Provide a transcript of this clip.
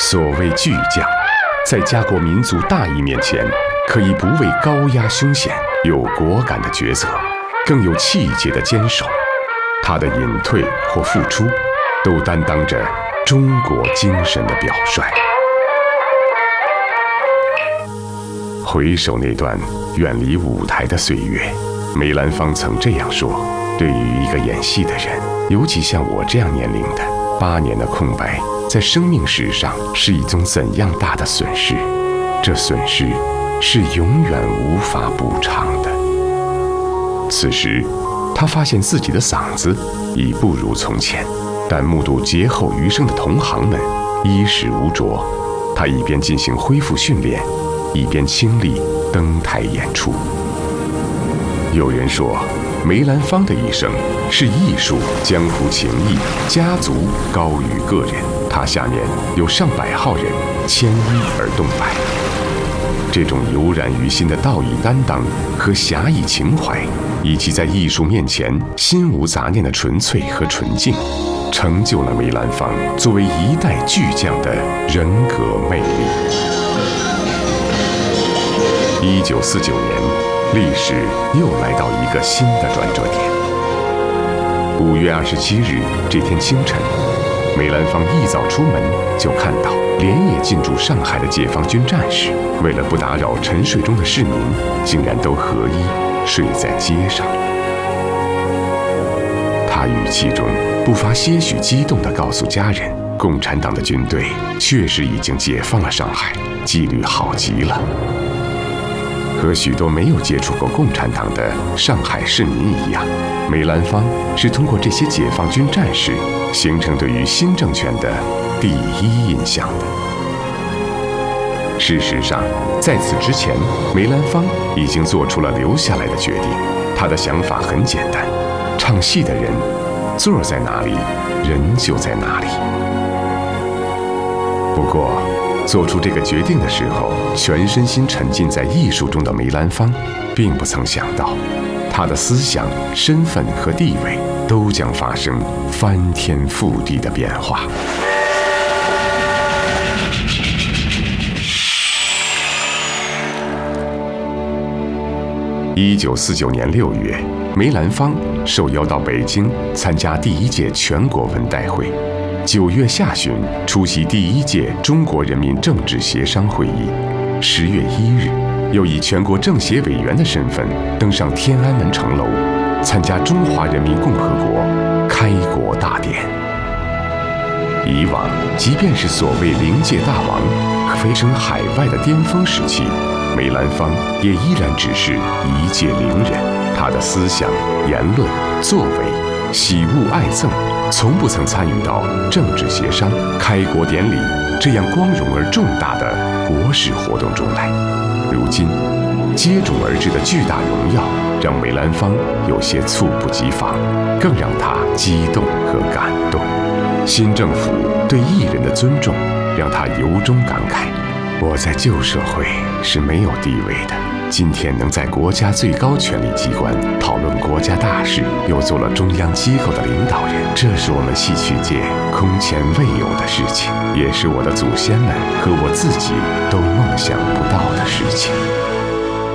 所谓巨匠，在家国民族大义面前，可以不畏高压凶险，有果敢的抉择，更有气节的坚守。他的隐退或付出，都担当着中国精神的表率。回首那段远离舞台的岁月，梅兰芳曾这样说：对于一个演戏的人，尤其像我这样年龄的，8年的空白，在生命史上是一种怎样大的损失？这损失是永远无法补偿的。此时，他发现自己的嗓子已不如从前，但目睹劫后余生的同行们衣食无着，他一边进行恢复训练，一边倾力登台演出。有人说，梅兰芳的一生是艺术、江湖情谊、家族高于个人，他下面有上百号人牵一而动百。这种油然于心的道义担当和侠义情怀，以及在艺术面前心无杂念的纯粹和纯净，成就了梅兰芳作为一代巨匠的人格魅力。1949年，历史又来到一个新的转折点。5月27日这天清晨，梅兰芳一早出门就看到连夜进驻上海的解放军战士，为了不打扰沉睡中的市民，竟然都合衣睡在街上。他语气中不乏些许激动地告诉家人，共产党的军队确实已经解放了上海，纪律好极了。和许多没有接触过共产党的上海市民一样，梅兰芳是通过这些解放军战士形成对于新政权的第一印象的。事实上，在此之前，梅兰芳已经做出了留下来的决定。他的想法很简单：唱戏的人座在哪里，人就在哪里。不过，做出这个决定的时候，全身心沉浸在艺术中的梅兰芳，并不曾想到，他的思想、身份和地位都将发生翻天覆地的变化。1949年6月，梅兰芳受邀到北京参加第1届全国文代会。9月下旬，出席第1届中国人民政治协商会议。10月1日，又以全国政协委员的身份登上天安门城楼，参加中华人民共和国开国大典。以往，即便是所谓临界大王飞升海外的巅峰时期，梅兰芳也依然只是一介伶人。他的思想、言论、作为、喜恶爱憎，从不曾参与到政治协商、开国典礼这样光荣而重大的国事活动中来。如今，接踵而至的巨大荣耀让梅兰芳有些猝不及防，更让他激动和感动。新政府对艺人的尊重让他由衷感慨：我在旧社会是没有地位的，今天能在国家最高权力机关讨论国家大事，又做了中央机构的领导人，这是我们戏曲界空前未有的事情，也是我的祖先们和我自己都梦想不到的事情。